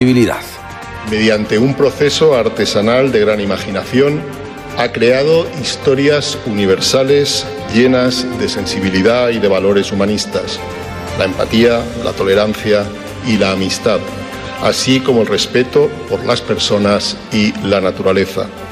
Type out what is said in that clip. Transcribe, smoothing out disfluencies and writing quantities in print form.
Mediante un proceso artesanal de gran imaginación, ha creado historias universales llenas de sensibilidad y de valores humanistas, la empatía, la tolerancia y la amistad, así como el respeto por las personas y la naturaleza.